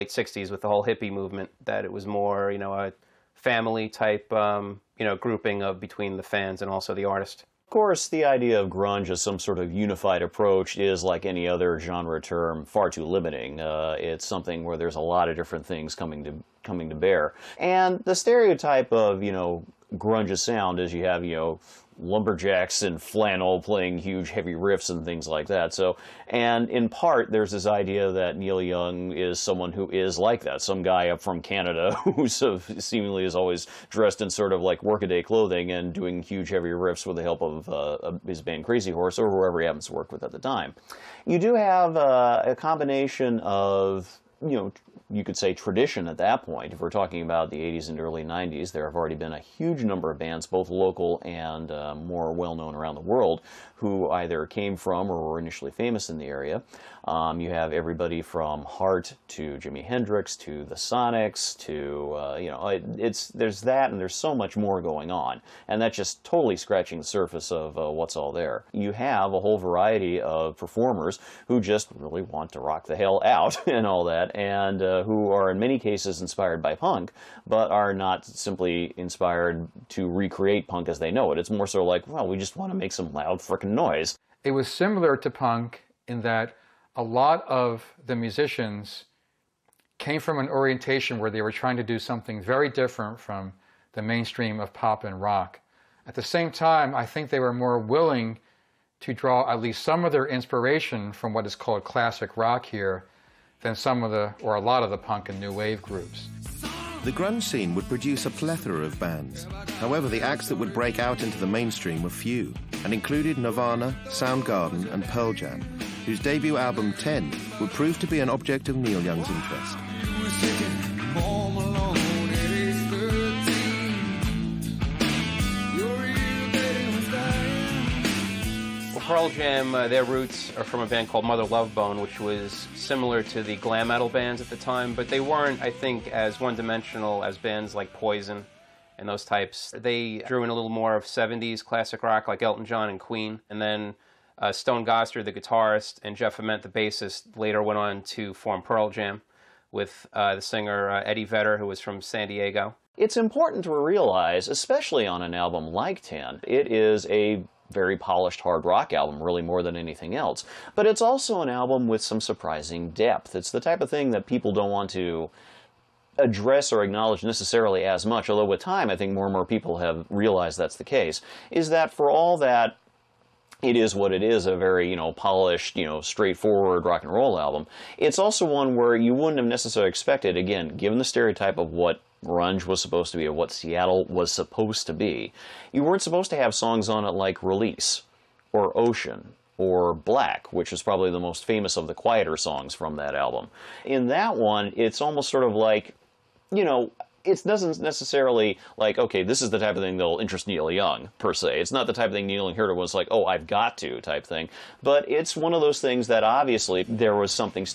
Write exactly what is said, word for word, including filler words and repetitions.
late sixties with the whole hippie movement, that it was more, you know, a family type, um, you know, grouping of between the fans and also the artist. Of course, the idea of grunge as some sort of unified approach is, like any other genre term, far too limiting. Uh, it's something where there's a lot of different things coming to coming to bear. And the stereotype of, you know, grunge's sound is you have, you know, lumberjacks and flannel playing huge heavy riffs and things like that. So, and in part, there's this idea that Neil Young is someone who is like that. Some guy up from Canada who sort of seemingly is always dressed in sort of like workaday clothing and doing huge heavy riffs with the help of uh, his band Crazy Horse or whoever he happens to work with at the time. You do have uh, a combination of, you know, you could say tradition at that point. If we're talking about the eighties and early nineties, there have already been a huge number of bands, both local and uh, more well-known around the world, who either came from or were initially famous in the area. Um, you have everybody from Heart to Jimi Hendrix to the Sonics to, uh, you know, it, it's there's that and there's so much more going on. And that's just totally scratching the surface of uh, what's all there. You have a whole variety of performers who just really want to rock the hell out and all that, and uh, who are in many cases inspired by punk, but are not simply inspired to recreate punk as they know it. It's more so like, well, we just want to make some loud frickin' noise. It was similar to punk in that a lot of the musicians came from an orientation where they were trying to do something very different from the mainstream of pop and rock. At the same time, I think they were more willing to draw at least some of their inspiration from what is called classic rock here than some of the, or a lot of the punk and new wave groups. The grunge scene would produce a plethora of bands. However, the acts that would break out into the mainstream were few, and included Nirvana, Soundgarden, and Pearl Jam, whose debut album, ten, would prove to be an object of Neil Young's interest. Pearl Jam, uh, their roots are from a band called Mother Love Bone, which was similar to the glam metal bands at the time, but they weren't, I think, as one-dimensional as bands like Poison and those types. They drew in a little more of seventies classic rock like Elton John and Queen, and then uh, Stone Gossard, the guitarist, and Jeff Ament, the bassist, later went on to form Pearl Jam with uh, the singer uh, Eddie Vedder, who was from San Diego. It's important to realize, especially on an album like ten, it is a very polished hard rock album, really more than anything else. But it's also an album with some surprising depth. It's the type of thing that people don't want to address or acknowledge necessarily as much, although with time I think more and more people have realized that's the case, is that for all that it is what it is, a very, you know, polished, you know, straightforward rock and roll album, it's also one where you wouldn't have necessarily expected, again, given the stereotype of what grunge was supposed to be, or what Seattle was supposed to be, you weren't supposed to have songs on it like Release, or Ocean, or Black, which is probably the most famous of the quieter songs from that album. In that one, it's almost sort of like, you know, it doesn't necessarily like, okay, this is the type of thing that'll interest Neil Young, per se. It's not the type of thing Neil Young heard was like, oh, I've got to, type thing. But it's one of those things that obviously there was something